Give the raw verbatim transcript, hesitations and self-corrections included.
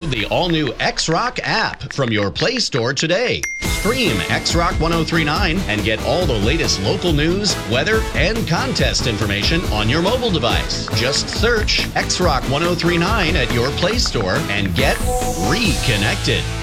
Download the all-new X-Rock app from your Play Store today. Stream X-Rock ten thirty-nine and get all the latest local news, weather, and contest information on your mobile device. Just search X-Rock ten thirty-nine at your Play Store and get reconnected.